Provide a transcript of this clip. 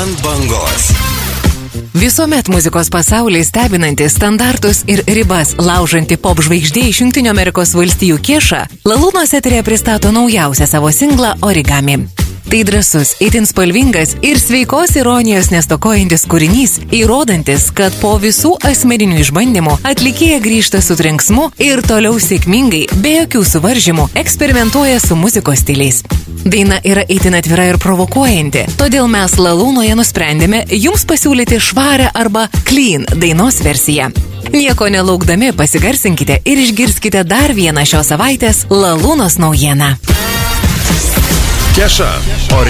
Ant bangos. Visuomet muzikos pasaulį stebinanti standartus ir ribas laužanti pop žvaigždė iš Jungtinių Amerikos valstijų Kesha, Lalūnos eterėje pristato naujausią savo singlą Origami. Tai drąsus, itin spalvingas ir sveikos ironijos nestokojantis kūrinys, įrodantis, kad po visų asmeninių išbandymų atlikėja grįžta su trenksmu ir toliau sėkmingai, be jokių suvaržymų, eksperimentuoja su muzikos stiliais. Daina yra itin atvira ir provokuojanti, todėl mes Lalūnoje nusprendėme jums pasiūlyti švarę arba clean dainos versiją. Nieko nelaukdami pasigarsinkite ir išgirskite dar vieną šios savaitės Lalūnos naujieną. Kesha.